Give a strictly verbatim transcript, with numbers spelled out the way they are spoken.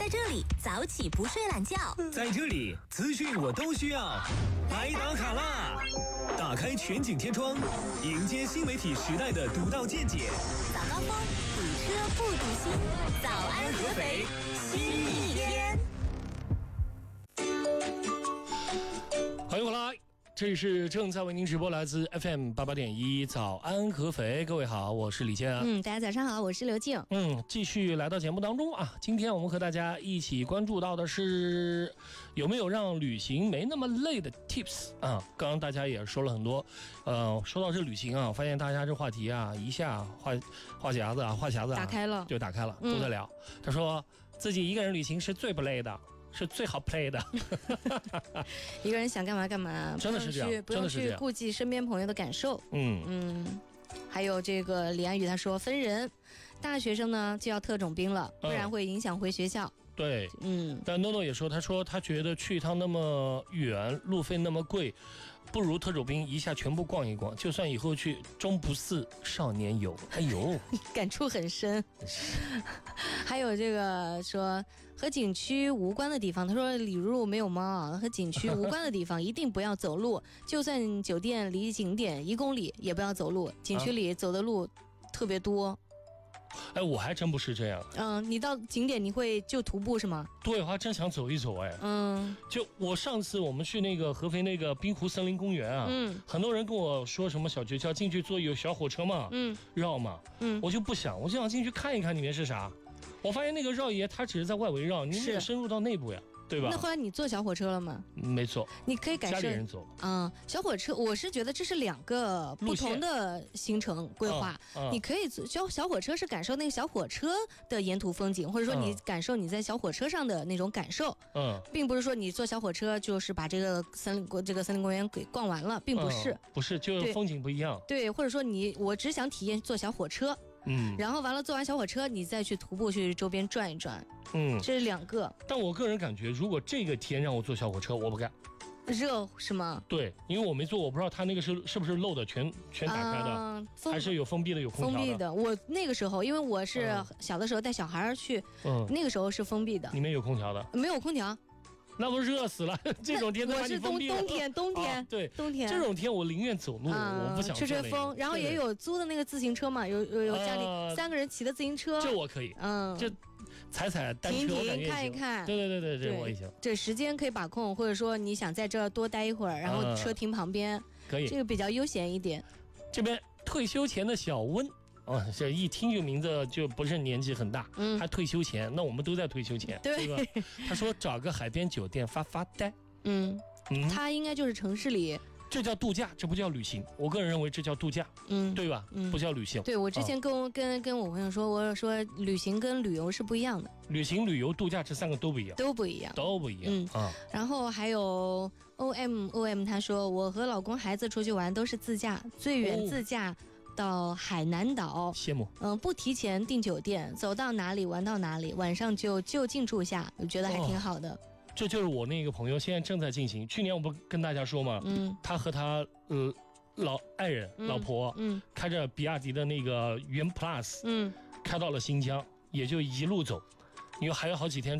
在这里早起不睡懒觉， 在这里资讯我都需要。来打卡啦！打开全景天窗，迎接新媒体时代的独到见解。 早高峰，堵车不堵心。早安合肥，新一天。 欢迎回来，这里是正在为您直播来自 F M 八八点一早安合肥，各位好，我是李健。 嗯，大家早上好，我是刘静。 嗯，继续来到节目当中啊，今天我们和大家一起关注到的是有没有让旅行没那么累的 tips 啊。刚刚大家也说了很多，呃，说到这旅行啊，发现大家这话题啊，一下话话匣子啊，话匣子啊， 打开了， 就打开了， 嗯、 都在聊。他说自己一个人旅行是最不累的。是最好 play 的， 一个人想干嘛干嘛， 真的是这样， 不用去顾及身边朋友的感受。 嗯嗯，还有这个李安宇他说分人，大学生呢就要特种兵了，不然会影响回学校。嗯、 对， 嗯， 但诺诺也说，他说他觉得去一趟那么远，路费那么贵，不如特种兵一下全部逛一逛，就算以后去中不似少年游。哎呦， 感触很深。还有这个说和景区无关的地方，他说李如没有猫啊，和景区无关的地方一定不要走路，就算酒店离景点一公里也不要走路，景区里走的路特别多。 哎，我还真不是这样。 嗯，你到景点你会就徒步是吗？ 对，我还真想走一走。哎，嗯，就我上次我们去那个合肥那个滨湖森林公园啊，嗯，很多人跟我说什么小诀窍，进去坐有小火车嘛，嗯，绕嘛，嗯，我就不想，我就想进去看一看里面是啥。我发现那个绕爷他只是在外围绕，你没有深入到内部呀。对吧？ 那后来你坐小火车了吗？ 没坐， 你可以感受。 家里人走。 嗯，小火车，我是觉得这是两个不同的行程规划。嗯嗯、你可以坐小小火车是感受那个小火车的沿途风景，或者说你感受你在小火车上的那种感受。嗯，并不是说你坐小火车就是把这个森林这个森林公园给逛完了，并不是。嗯、 不是，就是风景不一样。 对，或者说你我只想体验坐小火车。嗯，然后完了坐完小火车，你再去徒步去周边转一转。嗯，这是两个。但我个人感觉，如果这个天让我坐小火车，我不干。 热是吗？ 对，因为我没坐，我不知道它那个是是不是漏的，全全打开的，呃、还是有封闭的，有空调的。 封闭的。我那个时候，因为我是小的时候带小孩去，嗯，那个时候是封闭的。 里面有空调的？ 没有空调。 那不热死了！这种天我是冬冬天，冬天、啊、 对冬天这种天我宁愿走路，嗯、我不想吹吹风。然后也有租的那个自行车嘛，有有有家里三个人骑的自行车， 这我可以。嗯，这踩踩单车， 停停看一看。 对对对对，这我也行。 这时间可以把控，或者说你想在这儿多待一会儿，然后车停旁边， 可以， 这个比较悠闲一点。 这边退休前的小温。哦，这一听就名字就不是年纪很大，嗯，还退休前，那我们都在退休前， 对吧？他说找个海边酒店发发呆， 嗯嗯，他应该就是城市里， 这叫度假，这不叫旅行。我个人认为这叫度假，嗯，对吧？嗯，不叫旅行。 对，我之前跟、哦、跟跟我朋友说，我说旅行跟旅游是不一样的， 旅行、旅游、度假这三个都不一样， 都不一样， 都不一样。嗯啊， 然后还有 O M O M， 他说我和老公孩子出去玩都是自驾，最远自驾。哦到海南岛， 羡慕。 嗯，不提前订酒店，走到哪里玩到哪里，晚上就就近住下，我觉得还挺好的。哦、 这就是我那个朋友现在正在进行。去年我不跟大家说吗？嗯，他和他呃老爱人、嗯、老婆，嗯，开着比亚迪的那个元 Plus， 嗯，开到了新疆，也就一路走，因为还有好几天。